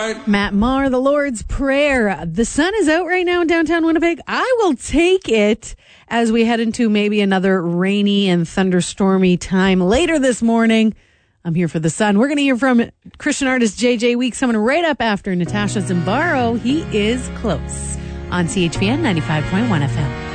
right. Matt Maher, The Lord's Prayer. The sun is out right now in downtown Winnipeg. I will take it as we head into maybe another rainy and thunderstormy time later this morning. I'm here for the sun. We're going to hear from Christian artist JJ Weeks coming right up after Natasha Zimbaro. He is close on CHPN 95.1 FM.